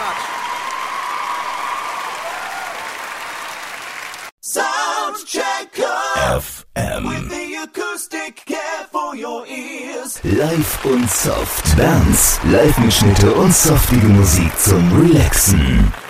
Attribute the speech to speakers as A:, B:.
A: much.
B: Soundchecker FM
A: with the acoustic care for your ears.
B: Live und soft. Bands, Live-Mitschnitte und softige Musik zum Relaxen.